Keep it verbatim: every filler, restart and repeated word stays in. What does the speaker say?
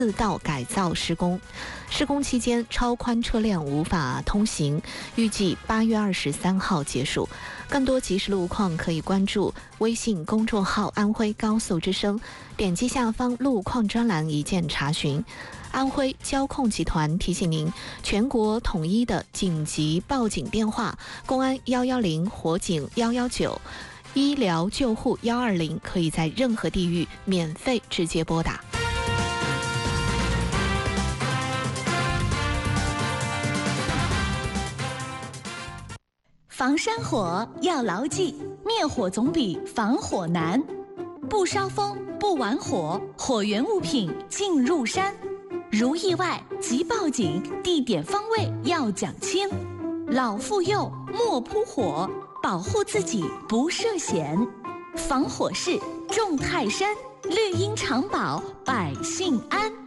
四道改造施工，施工期间超宽车辆无法通行，预计八月二十三号结束。更多即时路况可以关注微信公众号“安徽高速之声”，点击下方路况专栏一键查询。安徽交控集团提醒您，全国统一的紧急报警电话：公安幺幺零、火警幺幺九、医疗救护幺二零，可以在任何地域免费直接拨打。 防山火要牢记，灭火总比防火难。不烧风，不玩火，火源物品进入山。如意外即报警，地点方位要讲清。老妇幼莫扑火，保护自己不涉险。防火势重泰山，绿荫长保百姓安。